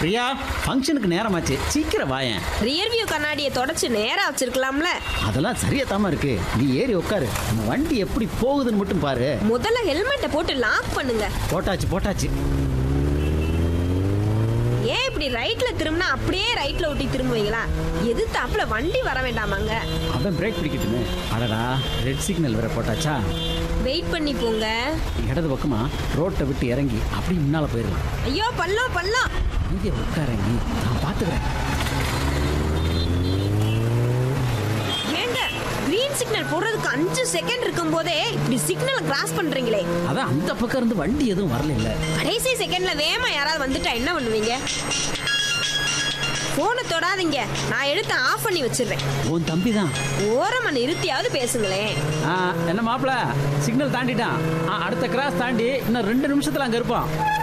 பிரியா, ஃபங்க்ஷனுக்கு நேரமாச்சு, சீக்கிரம் வாயேன். ரியர் வியூ கண்ணாடியை தொடச்சு நேரா வச்சிருக்கலாம்ல. அதெல்லாம் சரியா தாமா இருக்கு. நீ ஏறி உட்காரு. நம்ம வண்டி எப்படி போகுதுன்னு மட்டும் பாரு. முதல்ல ஹெல்மெட்டை போட்டு லாக் பண்ணுங்க. போட்டாச்சு. ஏன் இப்படி ரைட்ல திரும்பினா அப்படியே ரைட்ல ஒட்டி திரும்புவீங்களா? எதிர்த்தாப்புல வண்டி வர வேண்டாமாங்க? அவன் பிரேக் பிடிக்கட்டுமே. அடடா, ரெட் சிக்னல் வேற போட்டாச்சா? வெயிட் பண்ணி போங்க. இடது பக்கமா ரோட்டை விட்டு இறங்கி அப்படி முன்னால போயிடலாம். ஐயோ பள்ளம். இங்கே உட்காரங்கி, நான் பாத்துக்கிறேன். ஏங்க, கிரீன் சிக்னல் போடுறதுக்கு 5 செகண்ட் இருக்கும் போதே இப்படி சிக்னலை கிராஸ் பண்றீங்களே. அதான் அந்த பக்கம் இருந்து வண்டி எதுவும் வரல இல்ல. கடைசி செகண்ட்ல வேகமா யாராவது வந்துட்டா என்ன பண்ணுவீங்க? போனை தொடாதீங்க, நான் எடுத்து ஆஃப் பண்ணி வச்சிடுறேன். உன் தம்பி தான். ஓரமா நிறுத்தியாவது பேசுங்களேன். என்ன மாப்பிள, சிக்னல் தாண்டிட்டான். அடுத்த கிராஸ் தாண்டி இன்னும் 2 நிமிஷத்துல அங்க இருப்பான்.